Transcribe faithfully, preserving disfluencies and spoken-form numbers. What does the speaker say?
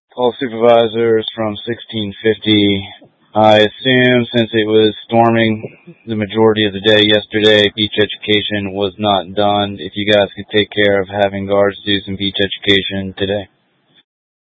All supervisors from sixteen fifty. I assume since it was storming the majority of the day yesterday, beach education was not done. If you guys could take care of having guards do some beach education today.